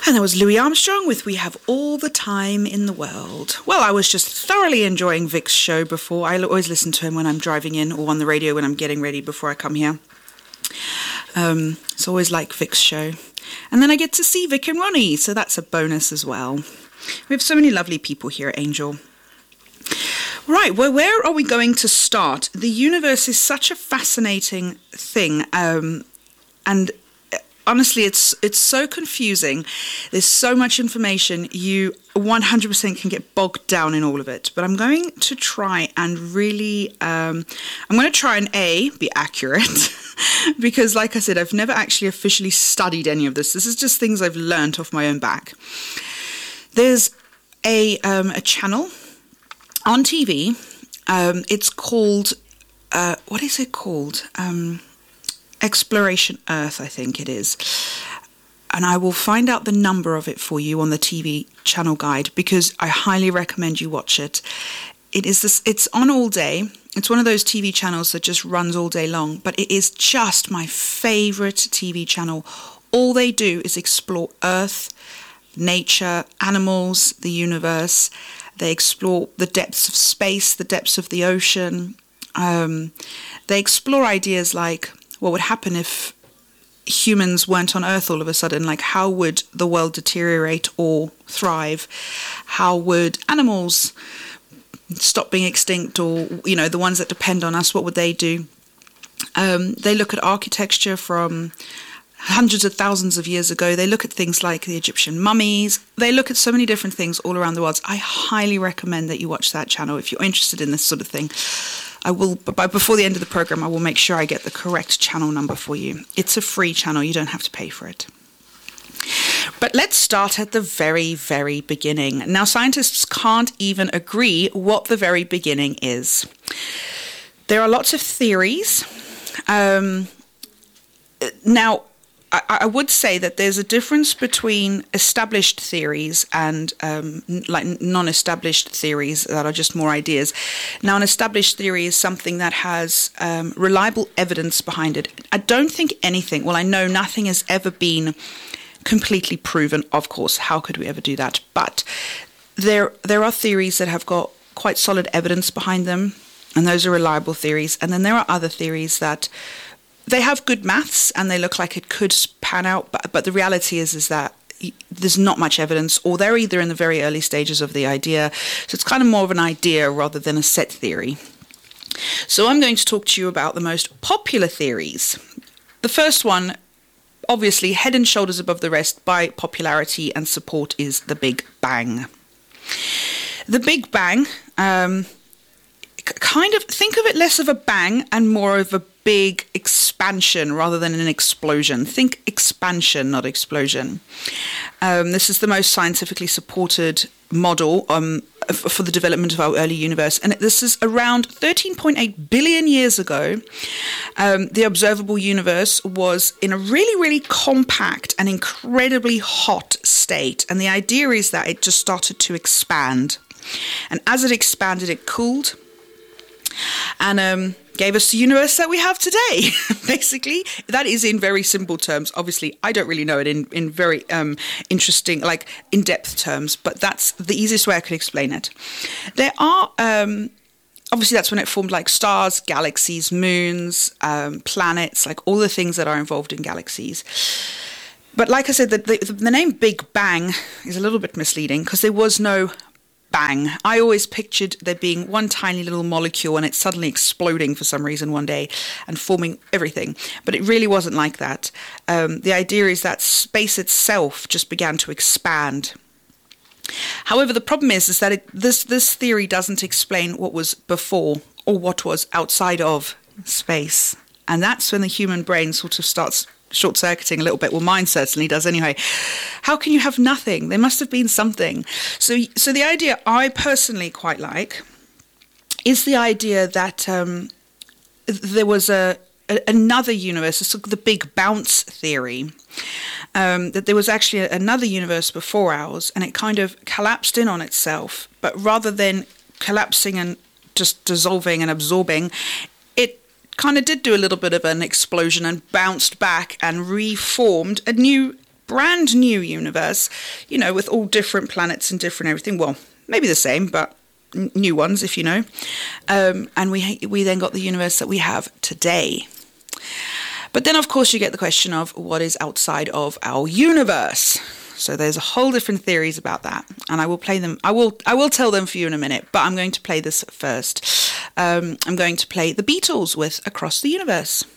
And that was Louis Armstrong with We Have All the Time in the World. Well, I was just thoroughly enjoying Vic's show before. I always listen to him when I'm driving in or on the radio when I'm getting ready before I come here. It's always like Vic's show. And then I get to see Vic and Ronnie, so that's a bonus as well. We have so many lovely people here at Angel. Right, well, where are we going to start? The universe is such a fascinating thing, and honestly, it's so confusing. There's so much information. You 100% can get bogged down in all of it. But I'm going to try and really, I'm going to try and be accurate. Because like I said, I've never actually officially studied any of this. This is just things I've learned off my own back. There's a channel on TV. It's called, what is it called? Exploration Earth, I think it is. And I will find out the number of it for you on the TV channel guide because I highly recommend you watch it. It's on all day. It's one of those TV channels that just runs all day long, but it is just my favorite TV channel. All they do is explore Earth, nature, animals, the universe. They explore the depths of space, the depths of the ocean. They explore ideas like, what would happen if humans weren't on Earth all of a sudden? Like, how would the world deteriorate or thrive? How would animals stop being extinct, or, you know, the ones that depend on us, what would they do? They look at architecture from hundreds of thousands of years ago. They look at things like the Egyptian mummies. They look at so many different things all around the world. I highly recommend that you watch that channel if you're interested in this sort of thing. I will, before the end of the program, I will make sure I get the correct channel number for you. It's a free channel. You don't have to pay for it. But let's start at the very, very beginning. Now, scientists can't even agree what the very beginning is. There are lots of theories. Now, I would say that there's a difference between established theories and like non-established theories that are just more ideas. Now, an established theory is something that has reliable evidence behind it. I don't think anything, I know nothing has ever been completely proven, of course. How could we ever do that? But there are theories that have got quite solid evidence behind them, and those are reliable theories. And then there are other theories that they have good maths and they look like it could pan out, but the reality is that there's not much evidence, or they're either in the very early stages of the idea. So it's kind of more of an idea rather than a set theory. So I'm going to talk to you about the most popular theories. The first one, obviously head and shoulders above the rest by popularity and support, is the Big Bang. The Big Bang, kind of think of it less of a bang and more of a big expansion rather than an explosion. Think expansion, not explosion. This is the most scientifically supported model for the development of our early universe. And this is around 13.8 billion years ago. The observable universe was in a really, really compact and incredibly hot state. And the idea is that it just started to expand. And as it expanded, it cooled and gave us the universe that we have today. Basically, that is in very simple terms. Obviously, I don't really know it in very interesting, like in-depth terms, but that's the easiest way I could explain it. There are, obviously that's when it formed like stars, galaxies, moons, planets, like all the things that are involved in galaxies. But like I said, the name Big Bang is a little bit misleading because there was no bang. I always pictured there being one tiny little molecule and it suddenly exploding for some reason one day and forming everything. But it really wasn't like that. The idea is that space itself just began to expand. However, the problem is that this theory doesn't explain what was before or what was outside of space. And that's when the human brain sort of starts short-circuiting a little bit. Well, mine certainly does anyway. How can you have nothing? There must have been something. So the idea I personally quite like is the idea that there was another universe, it's the Big Bounce theory, that there was actually another universe before ours, and it kind of collapsed in on itself. But rather than collapsing and just dissolving and absorbing, it kind of did do a little bit of an explosion and bounced back and reformed a new brand new universe, with all different planets and different everything. Well, maybe the same, but new ones, if you know. And we then got the universe that we have today. But then, of course, you get the question of what is outside of our universe. So there's a whole different theories about that, and I will play them. I will tell them for you in a minute, but I'm going to play this first. I'm going to play the Beatles with "Across the Universe."